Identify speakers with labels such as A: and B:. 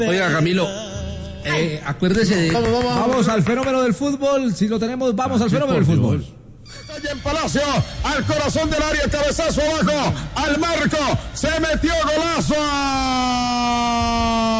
A: Oiga, Camilo, acuérdese de...
B: Vamos al fenómeno del fútbol. Si lo tenemos, vamos al fenómeno del fútbol.
C: En Palacio, al corazón del área, cabezazo abajo, al marco, se metió golazo.